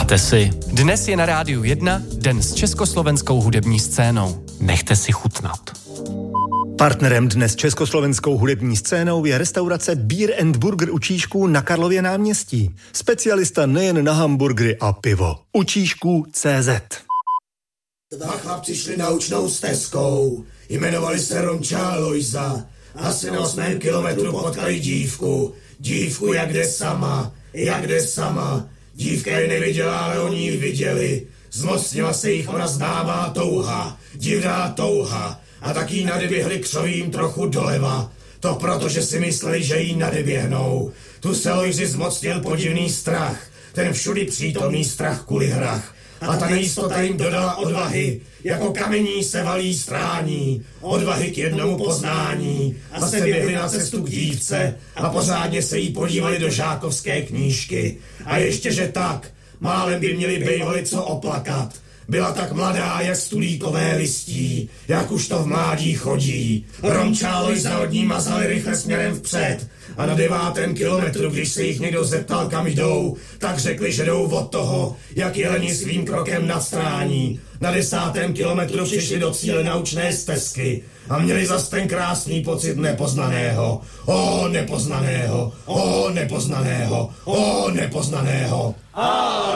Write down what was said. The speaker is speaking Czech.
Dáte si. Dnes je na Rádiu 1 den s československou hudební scénou. Nechte si chutnat. Partnerem dnes československou hudební scénou je restaurace Beer and Burger u Čížků na Karlově náměstí. Specialista nejen na hamburgery a pivo. U Čížků.cz. Dva chlapci šli naučnou stezkou, jmenovali se Romča a Lojza. Asi na 8. kilometru potkali dívku. Dívku, jak jde sama. Dívka ji neviděla, ale oni ji viděli. Zmocnila se jich ona známá touha, divná touha. A tak jí nadeběhli křovím trochu doleva. To proto, že si mysleli, že jí nadeběhnou. Tu se Lojzi zmocnil podivný strach, ten všudy přítomný strach kvůli hrách. A ta nejistota jim dodala odvahy, jako kamení se valí strání, odvahy k jednomu poznání. A se běhli na cestu k dívce a pořádně se jí podívali do žákovské knížky. A ještě, že tak, málem by měli bejvali co oplakat. Byla tak mladá, jak stulíkové listí, jak už to v mládí chodí. Romča a Lojza od ní mazali rychle směrem vpřed. A na 9. kilometru, když se jich někdo zeptal, kam jdou, tak řekli, že jdou od toho, jak jeleni svým krokem nadstrání. Na 10. kilometru přišli do cíle naučné stezky a měli zas ten krásný pocit nepoznaného. O nepoznaného.